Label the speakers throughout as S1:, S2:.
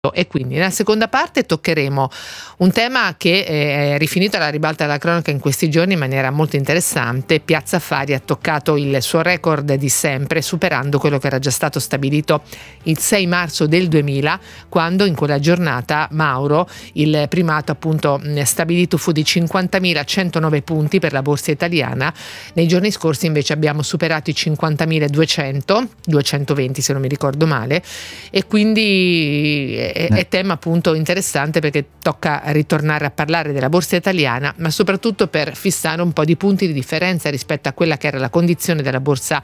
S1: E quindi nella seconda parte toccheremo un tema che è rifinito alla ribalta della cronaca in questi giorni in maniera molto interessante. Piazza Affari ha toccato il suo record di sempre, superando quello che era già stato stabilito il 6 marzo del 2000, quando in quella giornata Mauro, il primato appunto stabilito, fu di 50.109 punti per la borsa italiana. Nei giorni scorsi invece abbiamo superato i 50.200, 220 se non mi ricordo male, e quindi è tema appunto interessante, perché tocca ritornare a parlare della borsa italiana, ma soprattutto per fissare un po' di punti di differenza rispetto a quella che era la condizione della borsa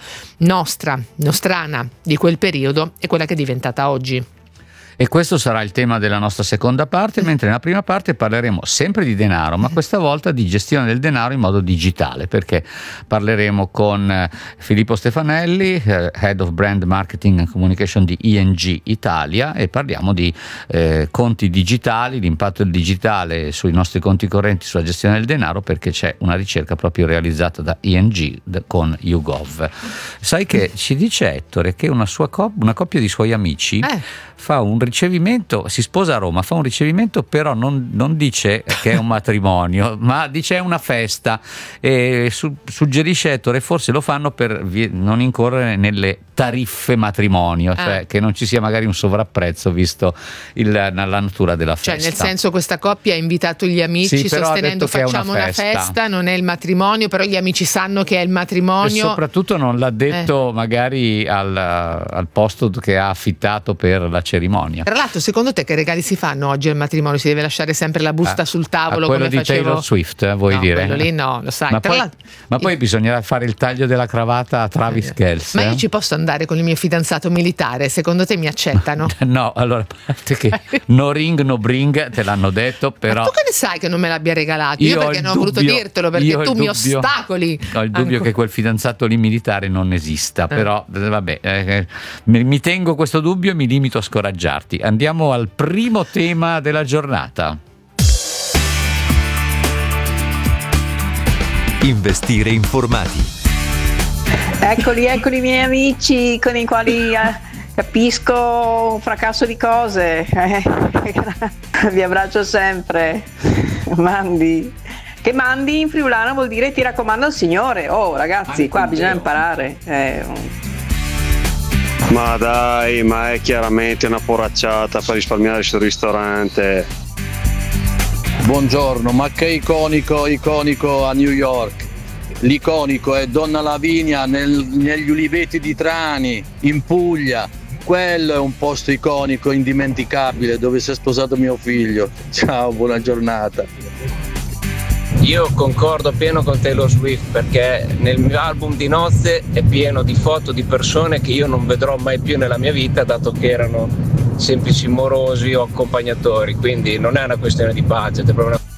S1: nostrana di quel periodo e quella che è diventata oggi.
S2: E questo sarà il tema della nostra seconda parte, mentre nella prima parte parleremo sempre di denaro, ma questa volta di gestione del denaro in modo digitale, perché parleremo con Filippo Stefanelli, Head of Brand Marketing and Communication di ING Italia, e parliamo di conti digitali, l'impatto del digitale sui nostri conti correnti, sulla gestione del denaro, perché c'è una ricerca proprio realizzata da ING con YouGov. Sai che ci dice Ettore che una coppia di suoi amici fa un ricevimento, si sposa a Roma, fa un ricevimento, però non dice che è un matrimonio, ma dice è una festa, e suggerisce Ettore forse lo fanno per non incorrere nelle tariffe matrimonio, cioè che non ci sia magari un sovrapprezzo visto la natura della festa.
S1: Cioè nel senso, questa coppia ha invitato gli amici, sostenendo facciamo una festa, non è il matrimonio, però gli amici sanno che è il matrimonio,
S2: e soprattutto non l'ha detto magari al posto che ha affittato per la cerimonia.
S1: Tra l'altro, secondo te che regali si fanno oggi al matrimonio? Si deve lasciare sempre la busta sul tavolo,
S2: quello
S1: come
S2: di
S1: facevo?
S2: Taylor Swift, vuoi dire?
S1: Quello lì no, lo sai.
S2: Ma poi bisognerà fare il taglio della cravatta a Travis Kelce.
S1: Ma io ci posso andare con il mio fidanzato militare? Secondo te mi accettano?
S2: No, allora, a parte che no ring no bring, te l'hanno detto, però.
S1: Ma tu che ne sai che non me l'abbia regalato? Io perché non ho voluto dirtelo, perché tu mi ostacoli.
S2: Ho il dubbio che quel fidanzato lì militare non esista, però vabbè, mi tengo questo dubbio e mi limito a scoraggiarti. Andiamo al primo tema della giornata.
S3: Investire informati.
S4: Eccoli i miei amici con i quali capisco un fracasso di cose. Vi abbraccio sempre. Mandi in friulano vuol dire ti raccomando il Signore. Oh ragazzi, qua bisogna imparare.
S5: Ma dai, ma è chiaramente una poracciata per risparmiare sul ristorante.
S6: Buongiorno, ma che iconico a New York. L'iconico è Donna Lavinia negli uliveti di Trani, in Puglia. Quello è un posto iconico, indimenticabile, dove si è sposato mio figlio. Ciao, buona giornata.
S7: Io concordo pieno con Taylor Swift, perché nel mio album di nozze è pieno di foto di persone che io non vedrò mai più nella mia vita, dato che erano semplici morosi o accompagnatori, quindi non è una questione di budget, è proprio una...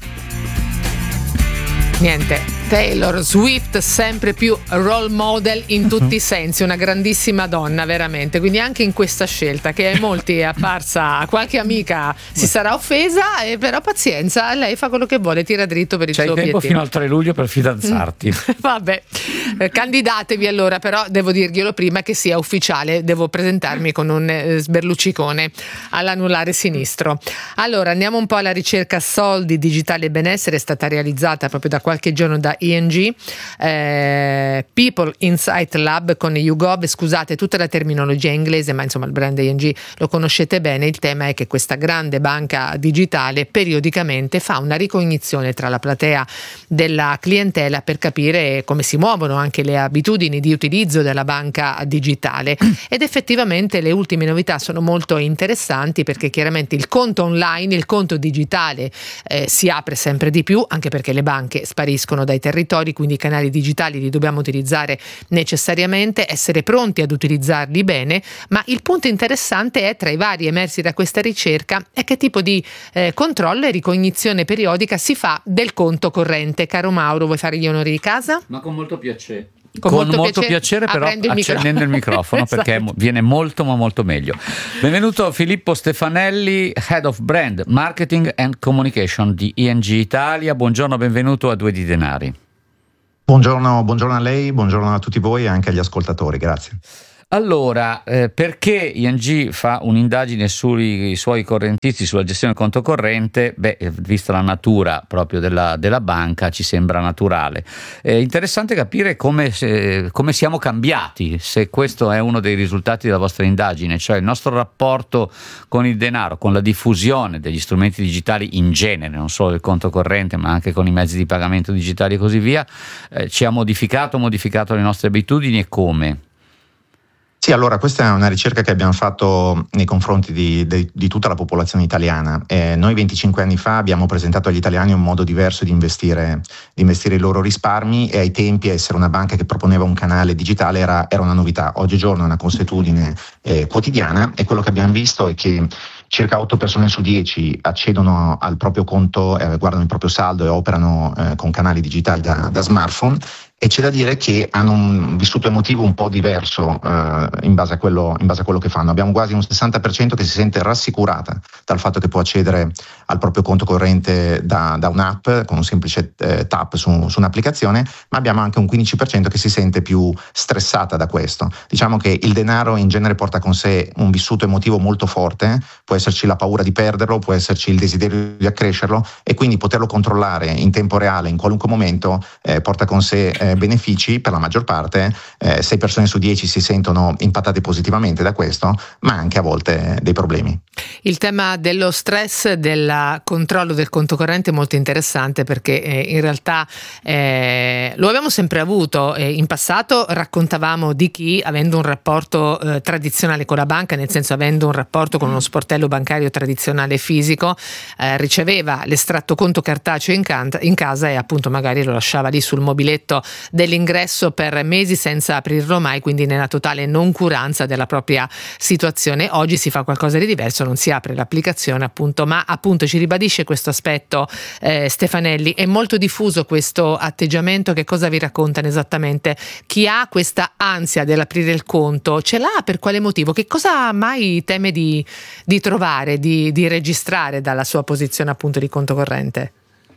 S1: Niente, Taylor Swift sempre più role model in tutti i sensi, una grandissima donna veramente, quindi anche in questa scelta che a molti è apparsa, qualche amica si sarà offesa, e però pazienza, lei fa quello che vuole, tira dritto per il suo obiettivo.
S2: C'hai tempo fino al 3 luglio per fidanzarti.
S1: Vabbè, candidatevi allora, però devo dirglielo prima che sia ufficiale, devo presentarmi con un sberluccicone all'anulare sinistro. Allora andiamo un po' alla ricerca soldi, digitale e benessere, è stata realizzata proprio da qualche giorno da ING, People Insight Lab con YouGov. Scusate tutta la terminologia inglese, ma insomma il brand ING lo conoscete bene. Il tema è che questa grande banca digitale periodicamente fa una ricognizione tra la platea della clientela per capire come si muovono anche le abitudini di utilizzo della banca digitale, ed effettivamente le ultime novità sono molto interessanti, perché chiaramente il conto online, il conto digitale si apre sempre di più, anche perché le banche spariscono dai territori, quindi i canali digitali li dobbiamo utilizzare necessariamente, essere pronti ad utilizzarli bene. Ma il punto interessante è, tra i vari emersi da questa ricerca, è che tipo di controllo e ricognizione periodica si fa del conto corrente. Caro Mauro, vuoi fare gli onori di casa?
S2: Ma con molto piacere.
S1: Con molto piacere,
S2: però accendendo il microfono esatto. Perché viene molto ma molto meglio. Benvenuto Filippo Stefanelli, Head of Brand Marketing and Communication di ING Italia. Buongiorno, benvenuto a Due di Denari.
S8: Buongiorno a lei, buongiorno a tutti voi e anche agli ascoltatori, grazie.
S2: Allora, perché ING fa un'indagine sui suoi correntisti, sulla gestione del conto corrente? Vista la natura proprio della banca, ci sembra naturale. È interessante capire come siamo cambiati, se questo è uno dei risultati della vostra indagine, cioè il nostro rapporto con il denaro, con la diffusione degli strumenti digitali in genere, non solo del conto corrente, ma anche con i mezzi di pagamento digitali e così via, ci ha modificato le nostre abitudini, e come?
S8: Sì, allora questa è una ricerca che abbiamo fatto nei confronti di tutta la popolazione italiana. Noi 25 anni fa abbiamo presentato agli italiani un modo diverso di investire i loro risparmi, e ai tempi essere una banca che proponeva un canale digitale era una novità. Oggigiorno è una consuetudine quotidiana, e quello che abbiamo visto è che circa 8 persone su 10 accedono al proprio conto, guardano il proprio saldo e operano con canali digitali da smartphone. E c'è da dire che hanno un vissuto emotivo un po' diverso in base a quello che fanno. Abbiamo quasi un 60% che si sente rassicurata dal fatto che può accedere al proprio conto corrente da un'app, con un semplice tap su un'applicazione, ma abbiamo anche un 15% che si sente più stressata da questo. Diciamo che il denaro in genere porta con sé un vissuto emotivo molto forte, può esserci la paura di perderlo, può esserci il desiderio di accrescerlo, e quindi poterlo controllare in tempo reale, in qualunque momento, porta con sé benefici per la maggior parte. 6 persone su 10 si sentono impattate positivamente da questo, ma anche a volte dei problemi.
S1: Il tema dello stress, del controllo del conto corrente è molto interessante, perché in realtà lo abbiamo sempre avuto. In passato raccontavamo di chi, avendo un rapporto tradizionale con la banca, nel senso avendo un rapporto con uno sportello bancario tradizionale fisico, riceveva l'estratto conto cartaceo in casa, e appunto magari lo lasciava lì sul mobiletto dell'ingresso per mesi senza aprirlo mai, quindi nella totale noncuranza della propria situazione. Oggi si fa qualcosa di diverso, non si apre l'applicazione appunto, ma appunto ci ribadisce questo aspetto Stefanelli. È molto diffuso questo atteggiamento. Che cosa vi raccontano esattamente? Chi ha questa ansia dell'aprire il conto ce l'ha per quale motivo? Che cosa mai teme di trovare, di registrare dalla sua posizione appunto di conto corrente?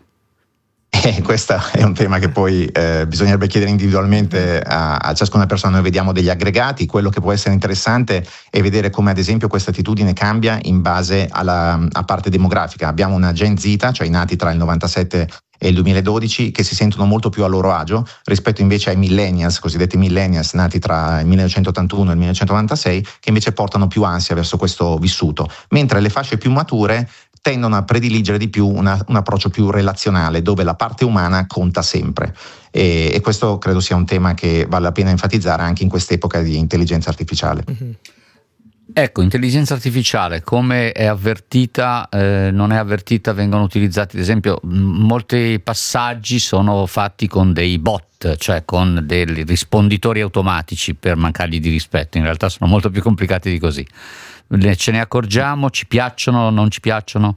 S8: Questo è un tema che poi bisognerebbe chiedere individualmente a ciascuna persona. Noi vediamo degli aggregati. Quello che può essere interessante è vedere come ad esempio questa attitudine cambia in base a parte demografica. Abbiamo una Gen Z, cioè i nati tra il 97 e il 2012, che si sentono molto più a loro agio rispetto invece ai millennials, cosiddetti millennials nati tra il 1981 e il 1996, che invece portano più ansia verso questo vissuto, mentre le fasce più mature tendono a prediligere di più un approccio più relazionale, dove la parte umana conta sempre. E questo credo sia un tema che vale la pena enfatizzare anche in quest'epoca di intelligenza artificiale. Mm-hmm.
S2: Ecco, intelligenza artificiale, come è avvertita, non è avvertita, vengono utilizzati, ad esempio, molti passaggi sono fatti con dei bot, cioè con dei risponditori automatici, per mancargli di rispetto. In realtà sono molto più complicati di così. Ce ne accorgiamo? Ci piacciono? Non ci piacciono?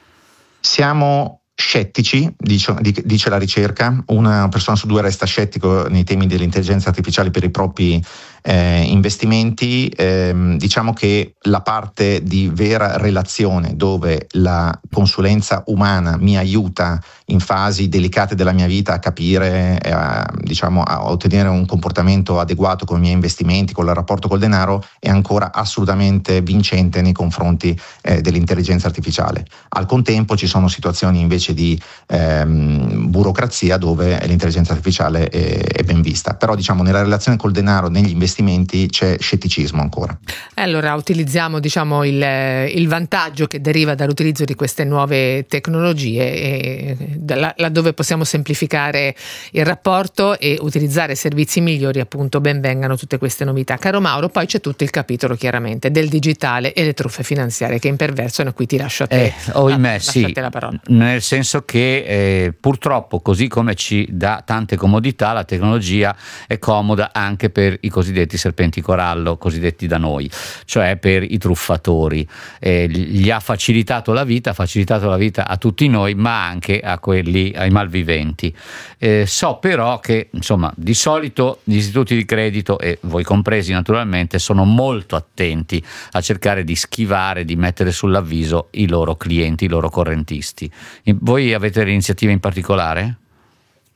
S8: Siamo scettici, dice la ricerca. Una persona su 2 resta scettico nei temi dell'intelligenza artificiale per i propri investimenti. Diciamo che la parte di vera relazione, dove la consulenza umana mi aiuta in fasi delicate della mia vita a capire, a ottenere un comportamento adeguato con i miei investimenti, con il rapporto col denaro, è ancora assolutamente vincente nei confronti dell'intelligenza artificiale. Al contempo ci sono situazioni invece di burocrazia dove l'intelligenza artificiale è ben vista, però nella relazione col denaro, negli investimenti, c'è scetticismo ancora.
S1: Allora utilizziamo il vantaggio che deriva dall'utilizzo di queste nuove tecnologie, laddove possiamo semplificare il rapporto e utilizzare servizi migliori, appunto ben vengano tutte queste novità. Caro Mauro, poi c'è tutto il capitolo chiaramente del digitale e le truffe finanziarie che imperversano, e qui ti lascio a te
S2: sì,
S1: la parola.
S2: Nel senso che purtroppo, così come ci dà tante comodità, la tecnologia è comoda anche per i cosiddetti serpenti corallo, cosiddetti da noi, cioè per i truffatori. Gli ha facilitato la vita a tutti noi, ma anche ai malviventi. So però che di solito gli istituti di credito, e voi compresi naturalmente, sono molto attenti a cercare di schivare, di mettere sull'avviso i loro clienti, i loro correntisti. Voi avete iniziative in particolare?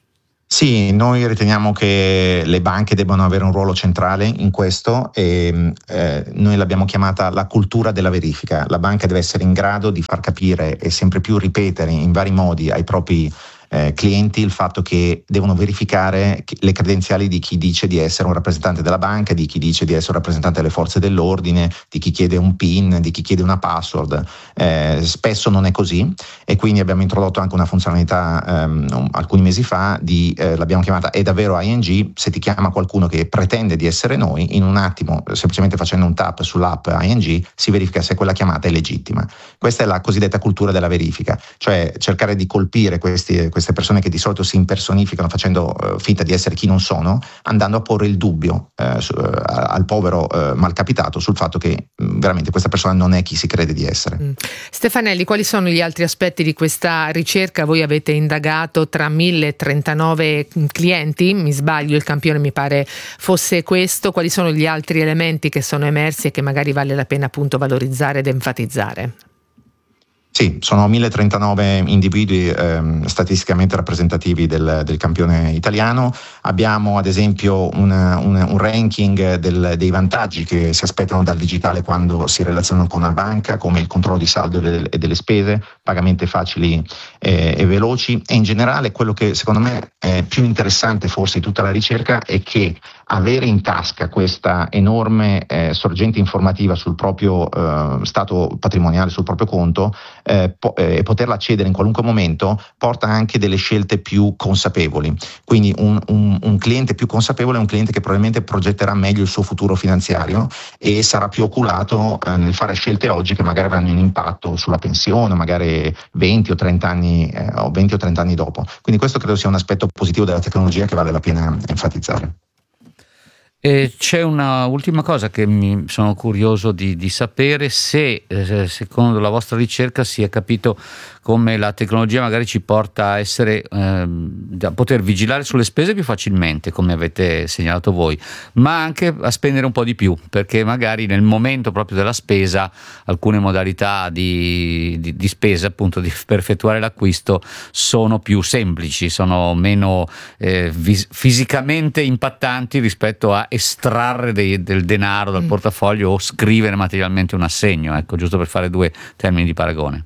S8: Sì, noi riteniamo che le banche debbano avere un ruolo centrale in questo e noi l'abbiamo chiamata la cultura della verifica. La banca deve essere in grado di far capire e sempre più ripetere in vari modi ai propri clienti il fatto che devono verificare le credenziali di chi dice di essere un rappresentante della banca, di chi dice di essere un rappresentante delle forze dell'ordine, di chi chiede un PIN, di chi chiede una password. Spesso non è così e quindi abbiamo introdotto anche una funzionalità alcuni mesi fa l'abbiamo chiamata È davvero ING. Se ti chiama qualcuno che pretende di essere noi, in un attimo, semplicemente facendo un tap sull'app ING, si verifica se quella chiamata è legittima. Questa è la cosiddetta cultura della verifica, cioè cercare di colpire queste persone che di solito si impersonificano facendo finta di essere chi non sono, andando a porre il dubbio al povero malcapitato sul fatto che veramente questa persona non è chi si crede di essere.
S1: Stefanelli, quali sono gli altri aspetti di questa ricerca? Voi avete indagato tra 1039 clienti, mi sbaglio, il campione mi pare fosse questo. Quali sono gli altri elementi che sono emersi e che magari vale la pena appunto valorizzare ed enfatizzare?
S8: Sì, sono 1039 individui statisticamente rappresentativi del campione italiano. Abbiamo ad esempio un ranking dei vantaggi che si aspettano dal digitale quando si relazionano con una banca, come il controllo di saldo e delle spese, pagamenti facili e veloci, e in generale quello che secondo me è più interessante forse di tutta la ricerca è che avere in tasca questa enorme sorgente informativa sul proprio stato patrimoniale, sul proprio conto, e poterla accedere in qualunque momento porta anche delle scelte più consapevoli. Quindi un cliente più consapevole è un cliente che probabilmente progetterà meglio il suo futuro finanziario e sarà più oculato nel fare scelte oggi che magari avranno un impatto sulla pensione, magari 20 o 30 anni dopo. Quindi questo credo sia un aspetto positivo della tecnologia che vale la pena enfatizzare.
S2: E c'è una ultima cosa che mi sono curioso di sapere, se secondo la vostra ricerca si è capito come la tecnologia magari ci porta a essere da poter vigilare sulle spese più facilmente, come avete segnalato voi, ma anche a spendere un po' di più, perché magari nel momento proprio della spesa alcune modalità di spesa appunto per effettuare l'acquisto sono più semplici, sono meno fisicamente impattanti rispetto a estrarre del denaro dal portafoglio o scrivere materialmente un assegno, ecco, giusto per fare due termini di paragone.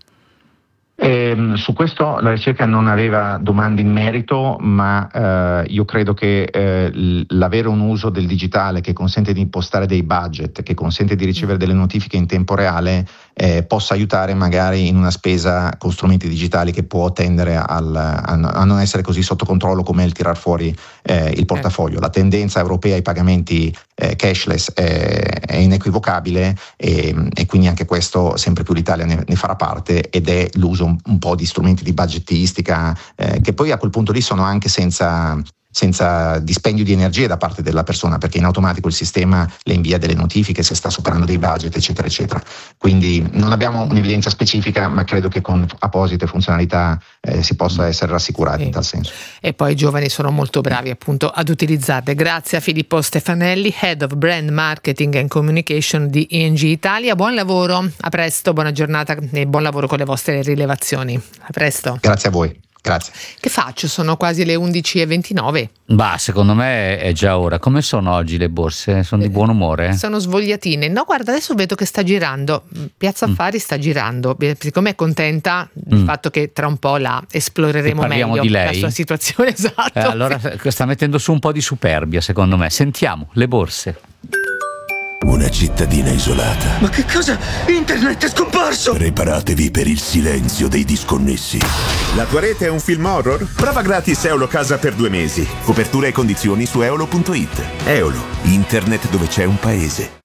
S8: Su questo la ricerca non aveva domande in merito, ma io credo che l'avere un uso del digitale che consente di impostare dei budget, che consente di ricevere delle notifiche in tempo reale, possa aiutare magari in una spesa con strumenti digitali che può tendere a non essere così sotto controllo come il tirar fuori il portafoglio. La tendenza europea ai pagamenti cashless è inequivocabile e quindi anche questo sempre più l'Italia ne farà parte, ed è l'uso un po' di strumenti di budgetistica che poi a quel punto lì sono anche senza dispendio di energie da parte della persona, perché in automatico il sistema le invia delle notifiche se sta superando dei budget, eccetera eccetera. Quindi non abbiamo un'evidenza specifica, ma credo che con apposite funzionalità si possa essere rassicurati in tal senso.
S1: E poi i giovani sono molto bravi appunto ad utilizzarle. Grazie a Filippo Stefanelli, Head of Brand Marketing and Communication di ING Italia. Buon lavoro, a presto, buona giornata e buon lavoro con le vostre rilevazioni. A presto.
S8: Grazie a voi. Grazie.
S1: Che faccio? Sono quasi le 11:29.
S2: Bah, secondo me è già ora. Come sono oggi le borse? Sono di buon umore?
S1: Sono svogliatine. No, guarda, adesso vedo che sta girando. Piazza Affari sta girando. Siccome è contenta del fatto che tra un po' la esploreremo meglio
S2: di lei.
S1: la sua situazione. Esatto.
S2: Allora sta mettendo su un po' di superbia, secondo me. Sentiamo le borse.
S9: Una cittadina isolata.
S10: Ma che cosa? Internet è scomparso!
S9: Preparatevi per il silenzio dei disconnessi.
S11: La tua rete è un film horror? Prova gratis Eolo Casa per 2 mesi. Copertura e condizioni su eolo.it. Eolo, internet dove c'è un paese.